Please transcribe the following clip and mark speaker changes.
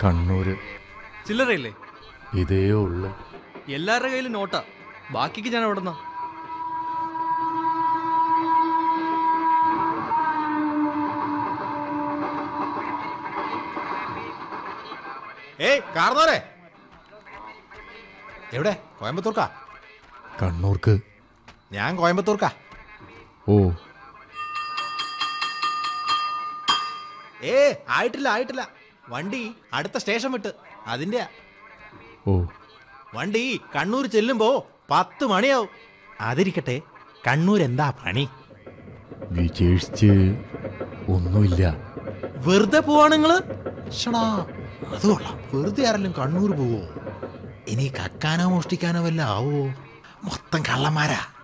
Speaker 1: കണ്ണൂര്.
Speaker 2: ചില്ലറയില്ലേ?
Speaker 1: ഇതേ ഉള്ളു.
Speaker 2: എല്ലാവരുടെ കയ്യിലും നോട്ടാ. ബാക്കിക്ക് ഞാൻ എവിടെന്നാ?
Speaker 3: ഏയ് കാർന്നോരെ, എവിടെ? കോയമ്പത്തൂർക്കാ?
Speaker 1: കണ്ണൂർക്ക്.
Speaker 3: ഞാൻ കോയമ്പത്തൂർക്കാ.
Speaker 1: ഓ,
Speaker 3: ആയിട്ടില്ല. വണ്ടി അടുത്ത സ്റ്റേഷൻ വിട്ട് അതിൻ്റെ.
Speaker 1: ഓ,
Speaker 3: വണ്ടി കണ്ണൂർ ചെല്ലുമ്പോ 10 മണിയാവും. അതിരിക്കട്ടെ, കണ്ണൂർ എന്താ പണി?
Speaker 1: വിശേഷിച്ച് ഒന്നുമില്ല.
Speaker 3: വെറുതെ പോവാ നിങ്ങള്? അത് കൊള്ളാം. വെറുതെ ആരെങ്കിലും കണ്ണൂർ പോവോ? ഇനി കക്കാനോ മോഷ്ടിക്കാനോ വല്ല ആവോ? മൊത്തം കള്ളന്മാരാ.